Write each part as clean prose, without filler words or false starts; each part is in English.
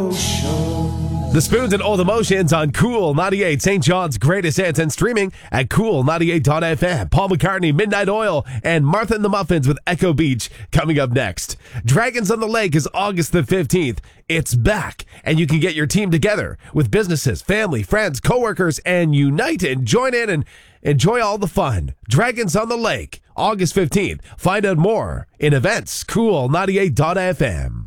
The Spoons and Old Emotions on Cool 98, St. John's greatest hits, and streaming at cool98.fm. Paul McCartney, Midnight Oil, and Martha and the Muffins with Echo Beach coming up next. Dragons on the Lake is August the 15th. It's back, and you can get your team together with businesses, family, friends, coworkers, and unite and join in and enjoy all the fun. Dragons on the Lake, August 15th. Find out more in events, cool98.fm.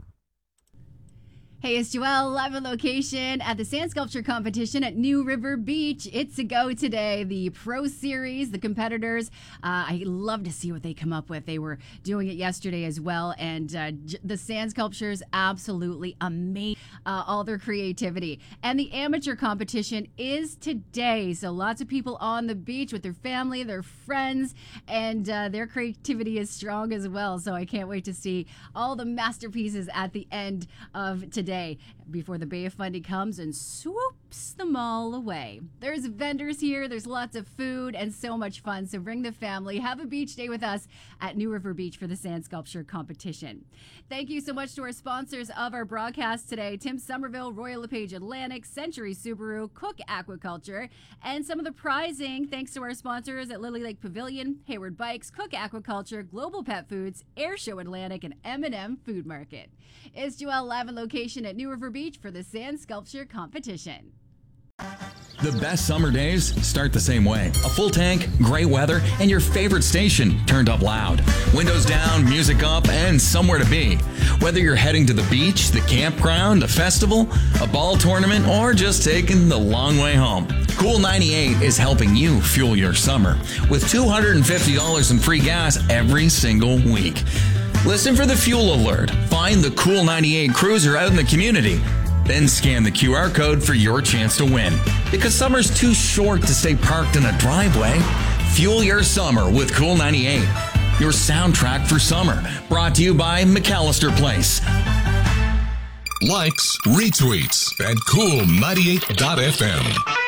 Hey, it's Joelle, live on location at the Sand Sculpture Competition at New River Beach. It's a go today. The Pro Series, the competitors, I love to see what they come up with. They were doing it yesterday as well, and the Sand Sculptures, absolutely amazing, all their creativity. And the amateur competition is today, so lots of people on the beach with their family, their friends, and their creativity is strong as well, so I can't wait to see all the masterpieces at the end of today, before the Bay of Fundy comes and swoops them all away. There's vendors here, there's lots of food, and so much fun. So bring the family, have a beach day with us at New River Beach for the Sand Sculpture Competition. Thank you so much to our sponsors of our broadcast today: Tim Somerville, Royal LePage Atlantic, Century Subaru, Cook Aquaculture, and some of the prizing thanks to our sponsors at Lily Lake Pavilion, Hayward Bikes, Cook Aquaculture, Global Pet Foods, Air Show Atlantic, and M&M Food Market. It's Joelle, live on location at New River Beach for the Sand Sculpture Competition. The best summer days start the same way. A full tank, great weather, and your favorite station turned up loud. Windows down, music up, and somewhere to be. Whether you're heading to the beach, the campground, a festival, a ball tournament, or just taking the long way home, Cool 98 is helping you fuel your summer with $250 in free gas every single week. Listen for the fuel alert. Find the Cool 98 cruiser out in the community. Then scan the QR code for your chance to win. Because summer's too short to stay parked in a driveway. Fuel your summer with Cool 98. Your soundtrack for summer. Brought to you by McAllister Place. Likes, retweets at cool98.fm.